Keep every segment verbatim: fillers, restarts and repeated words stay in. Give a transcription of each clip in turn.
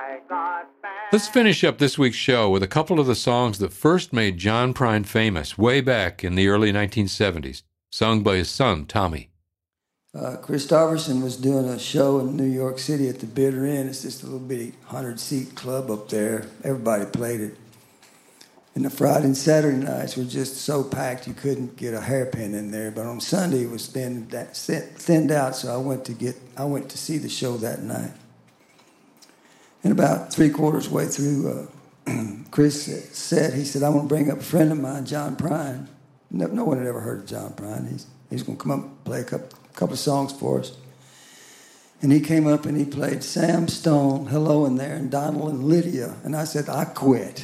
Let's finish up this week's show with a couple of the songs that first made John Prine famous way back in the early nineteen seventies, sung by his son, Tommy. Uh, Kristofferson was doing a show in New York City at the Bitter End. It's just a little bitty hundred-seat club up there. Everybody played it. And the Friday and Saturday nights were just so packed you couldn't get a hairpin in there. But on Sunday it was thinned, thinned out, so I went to get I went to see the show that night. And about three quarters way through, uh, Chris said, he said, I want to bring up a friend of mine, John Prine. No, no one had ever heard of John Prine. He's, he's going to come up and play a couple, couple of songs for us. And he came up and he played Sam Stone, Hello in There, and Donald and Lydia. And I said, I quit.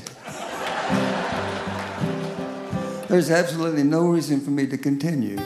There's absolutely no reason for me to continue.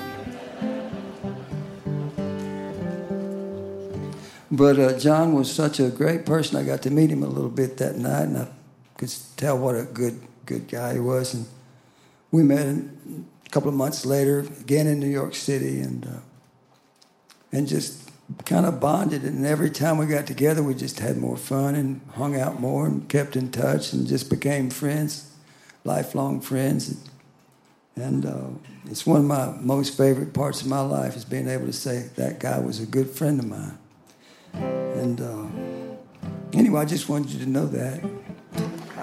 But uh, John was such a great person. I got to meet him a little bit that night, and I could tell what a good good guy he was. And we met a couple of months later, again in New York City, and uh, and just kind of bonded. And every time we got together, we just had more fun and hung out more and kept in touch and just became friends, lifelong friends. And uh, it's one of my most favorite parts of my life is being able to say that guy was a good friend of mine. And uh, anyway, I just wanted you to know that.